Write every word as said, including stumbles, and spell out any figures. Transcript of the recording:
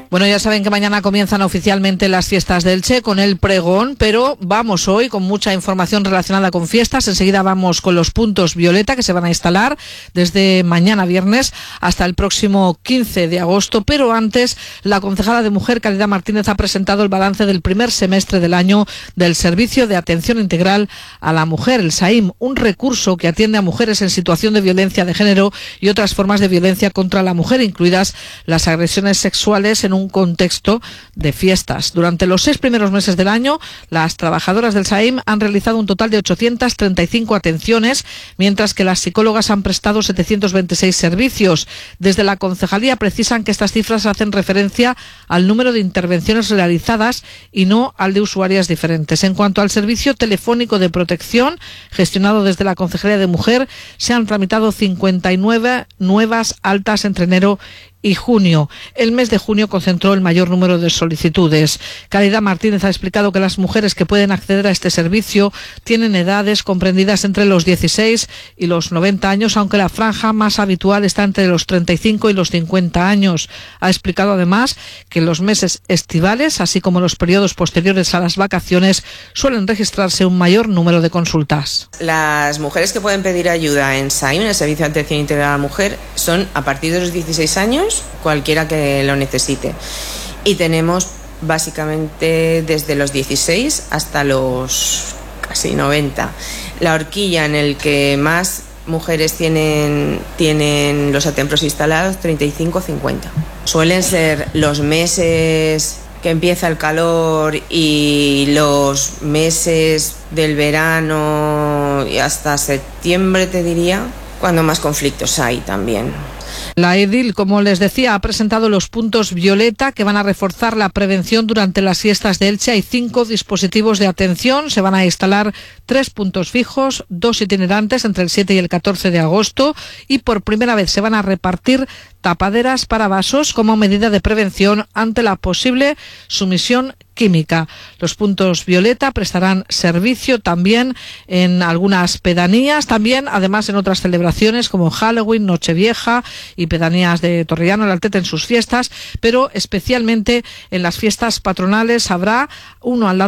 Bueno, ya saben que mañana comienzan oficialmente las fiestas de Elche con el pregón, pero vamos hoy con mucha información relacionada con fiestas. Enseguida vamos con los puntos violeta que se van a instalar desde mañana viernes hasta el próximo quince de agosto. Pero antes, la concejala de Mujer, Caridad Martínez, ha presentado el balance del primer semestre del año del Servicio de Atención Integral a la Mujer, el S A I M, un recurso que atiende a mujeres en situación de violencia de género y otras formas de violencia contra la mujer, incluidas las agresiones sexuales en un contexto de fiestas. Durante los seis primeros meses del año, las trabajadoras del S A I M han realizado un total de ochocientas treinta y cinco atenciones, mientras que las psicólogas han prestado setecientos veintiséis servicios. Desde la concejalía precisan que estas cifras hacen referencia al número de intervenciones realizadas y no al de usuarias diferentes. En cuanto al servicio telefónico de protección, gestionado desde la Concejalía de Mujer, se han tramitado cincuenta y nueve nuevas altas entre enero y junio. El mes de junio concentró el mayor número de solicitudes. Caridad Martínez ha explicado que las mujeres que pueden acceder a este servicio tienen edades comprendidas entre los dieciséis y los noventa años, aunque la franja más habitual está entre los treinta y cinco y los cincuenta años. Ha explicado además que en los meses estivales, así como los periodos posteriores a las vacaciones, suelen registrarse un mayor número de consultas. Las mujeres que pueden pedir ayuda en S A I M, en el Servicio de Atención Integral a la Mujer, son a partir de los dieciséis años, cualquiera que lo necesite. Y tenemos básicamente desde los dieciséis hasta los casi noventa. La horquilla en el que más mujeres tienen, tienen los atempros instalados, treinta y cinco a cincuenta. Suelen ser los meses que empieza el calor y los meses del verano y hasta septiembre, te diría, cuando más conflictos hay también. La edil, como les decía, ha presentado los puntos violeta que van a reforzar la prevención durante las fiestas de Elche. Hay cinco dispositivos de atención, se van a instalar tres puntos fijos, dos itinerantes entre el siete y el catorce de agosto, y por primera vez se van a repartir tapaderas para vasos como medida de prevención ante la posible sumisión química. Los puntos violeta prestarán servicio también en algunas pedanías, también además en otras celebraciones como Halloween, Nochevieja y pedanías de Torrellano, el Altete en sus fiestas, pero especialmente en las fiestas patronales habrá uno al lado